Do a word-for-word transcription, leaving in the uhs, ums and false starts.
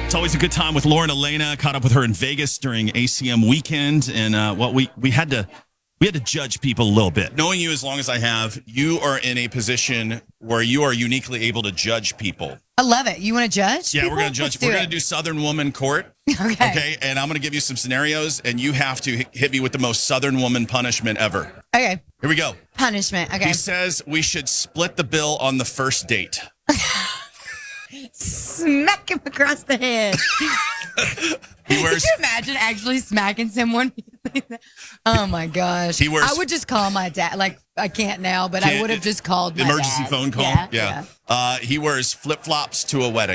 It's always a good time with Lauren Elena. Caught up with her in Vegas during A C M weekend, and uh, what we we had to we had to judge people a little bit. Knowing you as long as I have, you are in a position where you are uniquely able to judge people. I love it. You want to judge? Yeah, people? we're going to judge. Let's do we're going it. to do Southern Woman Court. Okay. Okay, and I'm going to give you some scenarios, and you have to hit me with the most Southern woman punishment ever. Okay. Here we go. Punishment. Okay. He says we should split the bill on the first date. Smack him across the head. He wears. Could you imagine actually smacking someone? Oh my gosh. He wears- I would just call my dad. Like I can't now, but I Can't- would have just called my Emergency dad. phone call. Yeah. yeah. Uh, he wears flip flops to a wedding.